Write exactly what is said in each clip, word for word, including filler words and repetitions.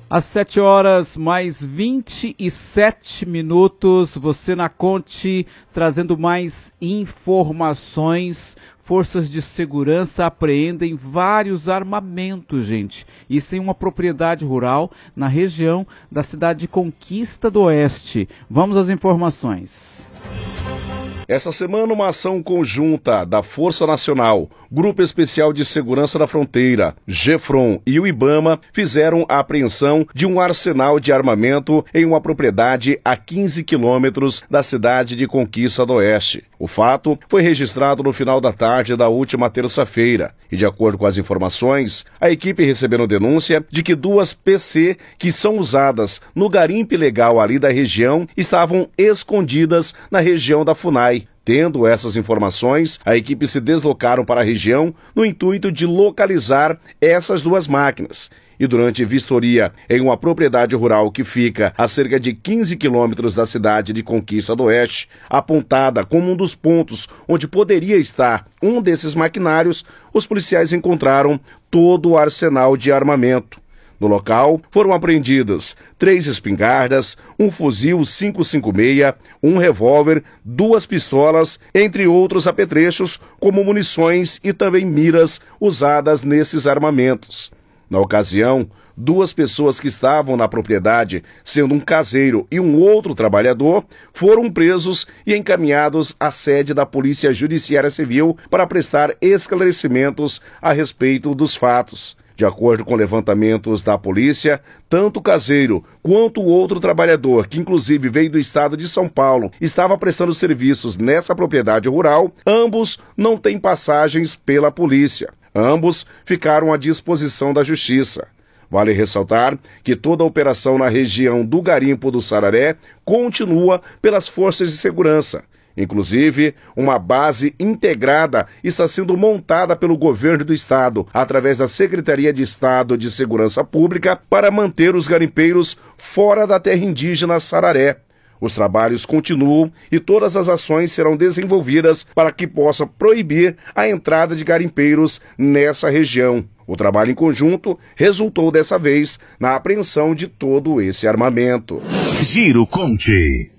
Às sete horas mais vinte e sete minutos, você na Conte trazendo mais informações. Forças de segurança apreendem vários armamentos, gente. Isso em uma propriedade rural na região da cidade de Conquista do Oeste. Vamos às informações. Essa semana, uma ação conjunta da Força Nacional, Grupo Especial de Segurança da Fronteira, GEFRON e o IBAMA fizeram a apreensão de um arsenal de armamento em uma propriedade a quinze quilômetros da cidade de Conquista do Oeste. O fato foi registrado no final da tarde da última terça-feira e, de acordo com as informações, a equipe recebeu denúncia de que duas P C que são usadas no garimpo ilegal ali da região estavam escondidas na região da FUNAI. Tendo essas informações, a equipe se deslocaram para a região no intuito de localizar essas duas máquinas. E durante vistoria em uma propriedade rural que fica a cerca de quinze quilômetros da cidade de Conquista do Oeste, apontada como um dos pontos onde poderia estar um desses maquinários, os policiais encontraram todo o arsenal de armamento. No local, foram apreendidas três espingardas, um fuzil cinco cinco seis, um revólver, duas pistolas, entre outros apetrechos, como munições e também miras usadas nesses armamentos. Na ocasião, duas pessoas que estavam na propriedade, sendo um caseiro e um outro trabalhador, foram presos e encaminhados à sede da Polícia Judiciária Civil para prestar esclarecimentos a respeito dos fatos. De acordo com levantamentos da polícia, tanto o caseiro quanto o outro trabalhador, que inclusive veio do estado de São Paulo, estava prestando serviços nessa propriedade rural, ambos não têm passagens pela polícia. Ambos ficaram à disposição da justiça. Vale ressaltar que toda a operação na região do garimpo do Sararé continua pelas forças de segurança. Inclusive, uma base integrada está sendo montada pelo governo do estado, através da Secretaria de Estado de Segurança Pública, para manter os garimpeiros fora da terra indígena Sararé. Os trabalhos continuam e todas as ações serão desenvolvidas para que possa proibir a entrada de garimpeiros nessa região. O trabalho em conjunto resultou dessa vez na apreensão de todo esse armamento. Giro Conte.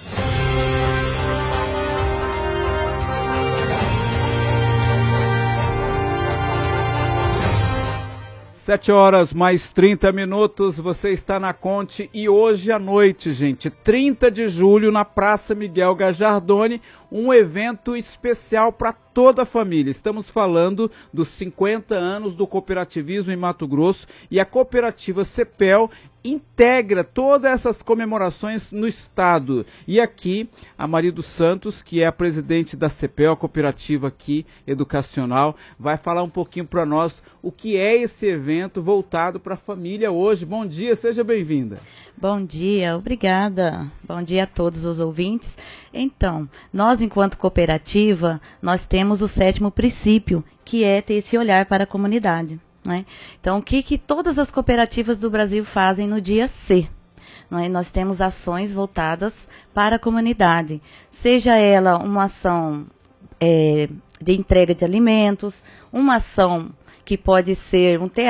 Sete horas mais trinta minutos, você está na Conte e hoje à noite, gente, trinta de julho, na Praça Miguel Gajardoni, um evento especial para toda a família. Estamos falando dos cinquenta anos do cooperativismo em Mato Grosso e a cooperativa CEPEL integra todas essas comemorações no estado. E aqui, a Maria dos Santos, que é a presidente da CEPEL, a cooperativa aqui educacional, vai falar um pouquinho para nós o que é esse evento voltado para a família hoje. Bom dia, seja bem-vinda. Bom dia, obrigada. Bom dia a todos os ouvintes. Então, nós enquanto cooperativa, nós temos o sétimo princípio, que é ter esse olhar para a comunidade. Né? Então, o que, que todas as cooperativas do Brasil fazem no dia C? Né? Nós temos ações voltadas para a comunidade, seja ela uma ação é, de entrega de alimentos, uma ação que pode ser um teatro,